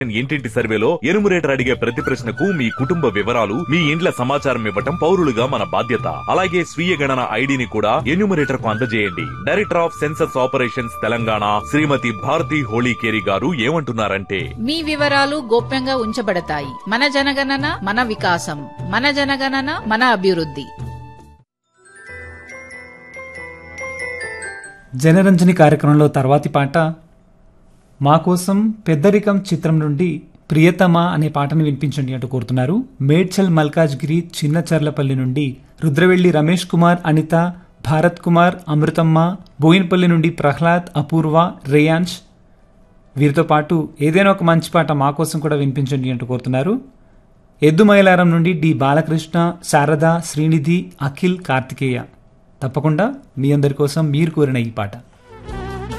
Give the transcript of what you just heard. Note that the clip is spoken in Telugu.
ఇంటింటి సర్వేలో ఎనుమరేటర్ అడిగే ప్రతి ప్రశ్నకు మీ కుటుంబ వివరాలు మీ ఇండ్ల సమాచారం ఇవ్వటం పౌరులుగా మన బాధ్యత. అలాగే స్వీయ గణన ఐడిని కూడా ఎన్యూమరేటర్ కు అందజేయండి. Director of census operations Telangana శ్రీమతి భారతి హోళీకేరి గారు ఏమంటున్నారంటే, మీ వివరాలు గోప్యంగా ఉంచబడతాయి. మన జనగణన మన వికాసం, మన జనగణన మన అభివృద్ధి. జనరంజని కార్యక్రమంలో తర్వాతి పాట మా కోసం పెద్దరికం చిత్రం నుండి ప్రియతమా అనే పాటను వినిపించండి అంటూ కోరుతున్నారు. మేడ్చల్ మల్కాజ్గిరి చిన్నచర్లపల్లి నుండి రుద్రవెల్లి రమేష్ కుమార్, అనిత, భారత్ కుమార్, అమృతమ్మ, బోయినపల్లి నుండి ప్రహ్లాద్, అపూర్వ, రేయాన్ష్. వీరితో పాటు ఏదైనా ఒక మంచి పాట మా కోసం కూడా వినిపించండి అంటూ కోరుతున్నారు. ఎద్దుమైలారం నుండి డి బాలకృష్ణ, శారద, శ్రీనిధి, అఖిల్, కార్తికేయ. తప్పకుండా మీ అందరి కోసం మీరు కోరిన ఈ పాట.